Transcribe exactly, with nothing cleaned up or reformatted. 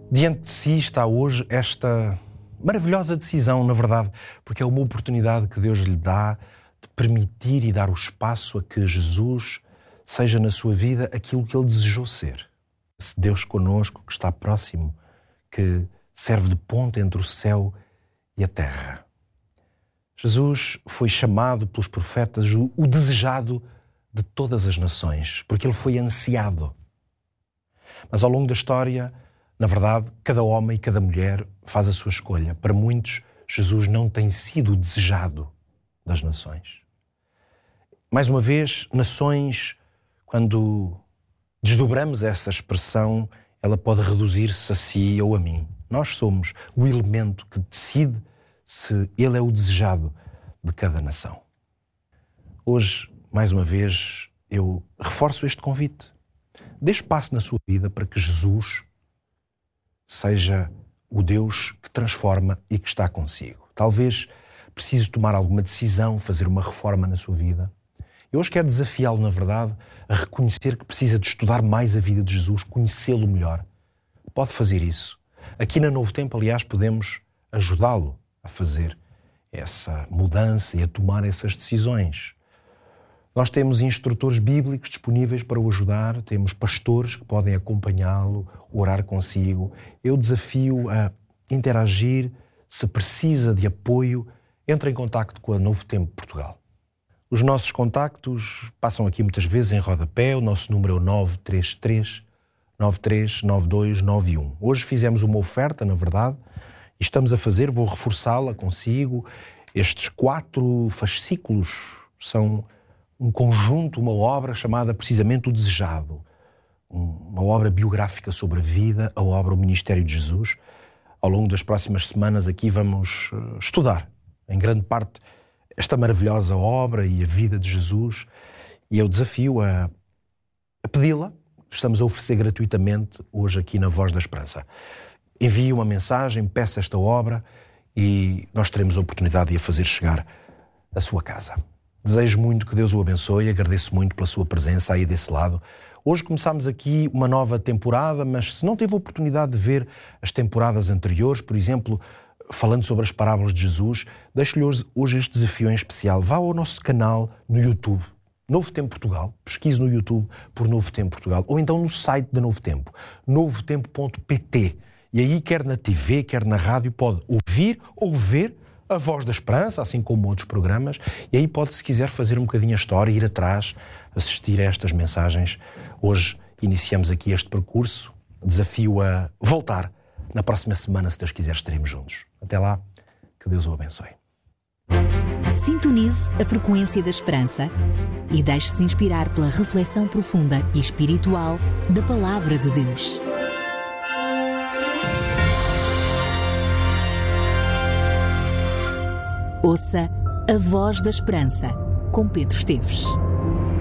Diante de si está hoje esta maravilhosa decisão, na verdade, porque é uma oportunidade que Deus lhe dá de permitir e dar o espaço a que Jesus seja na sua vida aquilo que Ele desejou ser. Esse Deus conosco, que está próximo, que serve de ponte entre o céu e a terra. Jesus foi chamado pelos profetas o desejado de todas as nações, porque Ele foi ansiado. Mas ao longo da história, na verdade, cada homem e cada mulher faz a sua escolha. Para muitos, Jesus não tem sido o desejado das nações. Mais uma vez, nações, quando desdobramos essa expressão, ela pode reduzir-se a si ou a mim. Nós somos o elemento que decide se Ele é o desejado de cada nação. Hoje, mais uma vez, eu reforço este convite. Dê espaço na sua vida para que Jesus seja o Deus que transforma e que está consigo. Talvez precise tomar alguma decisão, fazer uma reforma na sua vida. Eu hoje quero desafiá-lo, na verdade, a reconhecer que precisa de estudar mais a vida de Jesus, conhecê-lo melhor. Pode fazer isso. Aqui na Novo Tempo, aliás, podemos ajudá-lo a fazer essa mudança e a tomar essas decisões. Nós temos instrutores bíblicos disponíveis para o ajudar, temos pastores que podem acompanhá-lo, orar consigo. Eu desafio a interagir. Se precisa de apoio, entre em contacto com a Novo Tempo Portugal. Os nossos contactos passam aqui muitas vezes em rodapé. O nosso número é o nove três três, nove três nove dois nove um. Hoje fizemos uma oferta, na verdade, e estamos a fazer, vou reforçá-la consigo. Estes quatro fascículos são um conjunto, uma obra chamada precisamente O Desejado. Uma obra biográfica sobre a vida, a obra O Ministério de Jesus. Ao longo das próximas semanas aqui vamos estudar, em grande parte, esta maravilhosa obra e a vida de Jesus. E eu desafio a, a pedi-la. Estamos a oferecer gratuitamente hoje aqui na Voz da Esperança. Envie uma mensagem, peça esta obra e nós teremos a oportunidade de a fazer chegar à sua casa. Desejo muito que Deus o abençoe, agradeço muito pela sua presença aí desse lado. Hoje começamos aqui uma nova temporada, mas se não teve a oportunidade de ver as temporadas anteriores, por exemplo, falando sobre as parábolas de Jesus, deixo-lhe hoje, hoje este desafio em especial. Vá ao nosso canal no YouTube, Novo Tempo Portugal, pesquise no YouTube por Novo Tempo Portugal, ou então no site da Novo Tempo, novo tempo ponto pt. E aí, quer na T V, quer na rádio, pode ouvir ou ver a Voz da Esperança, assim como outros programas, e aí pode, se quiser, fazer um bocadinho a história, ir atrás, assistir a estas mensagens. Hoje iniciamos aqui este percurso, desafio a voltar. Na próxima semana, se Deus quiser, estaremos juntos. Até lá, que Deus o abençoe. Sintonize a frequência da esperança e deixe-se inspirar pela reflexão profunda e espiritual da Palavra de Deus. Ouça a Voz da Esperança, com Pedro Esteves.